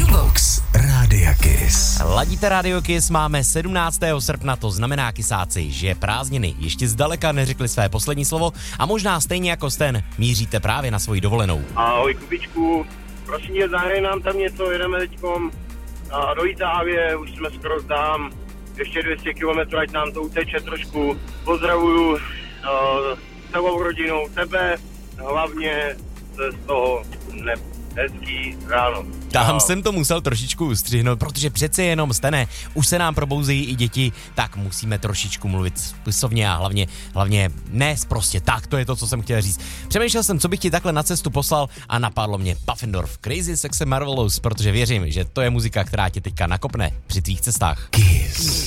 Box Rádia Kiss. Ladíte Radio Kiss, máme 17. srpna, to znamená, kysáci, že prázdniny ještě zdaleka neřekli své poslední slovo a možná stejně jako Sten míříte právě na svoji dovolenou. Ahoj Kubičku, prosím tě, zahraj nám tam něco, jedeme teďkom do Itálie, už jsme skoro tam, ještě 200 km, ať nám to uteče trošku. Pozdravuju celou rodinou, tebe, hlavně z toho hezký ráno. Tam jsem to musel trošičku ustřihnout, protože přece jenom, Stene, už se nám probouzejí i děti, tak musíme trošičku mluvit spisovně a hlavně ne prostě tak, to je to, co jsem chtěl říct. Přemýšlel jsem, co bych ti takhle na cestu poslal a napadlo mě Puffendorf, Crazy Sexy Marvelous, protože věřím, že to je muzika, která tě teďka nakopne při tvých cestách. Kiss.